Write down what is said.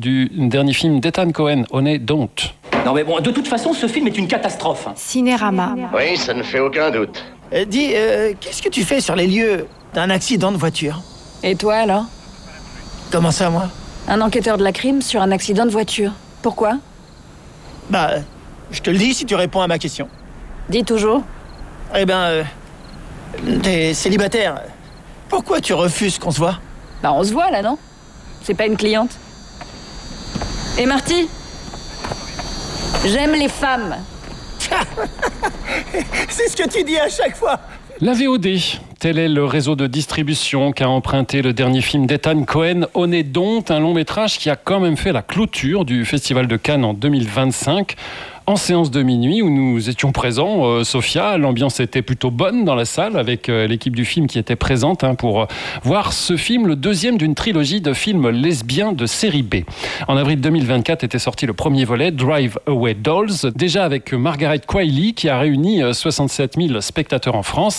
du dernier film d'Ethan Cohen, Honey Don't. Non mais bon, de toute façon, ce film est une catastrophe. Cinérama. Oui, ça ne fait aucun doute. Dis, qu'est-ce que tu fais sur les lieux d'un accident de voiture? Et toi alors? Comment ça, moi? Un enquêteur de la crime sur un accident de voiture. Pourquoi? Bah, je te le dis si tu réponds à ma question. Dis toujours. Eh ben, t'es célibataire. Pourquoi tu refuses qu'on se voit? Bah on se voit là, non? C'est pas une cliente. Et Marty? J'aime les femmes. C'est ce que tu dis à chaque fois. La VOD, tel est le réseau de distribution qu'a emprunté le dernier film d'Ethan Cohen, Honey Don't, un long métrage qui a quand même fait la clôture du Festival de Cannes en 2025. En séance de minuit où nous étions présents, Sophia, l'ambiance était plutôt bonne dans la salle avec l'équipe du film qui était présente pour voir ce film, le deuxième d'une trilogie de films lesbiens de série B. En avril 2024 était sorti le premier volet, Drive Away Dolls, déjà avec Margaret Qualley qui a réuni 67 000 spectateurs en France.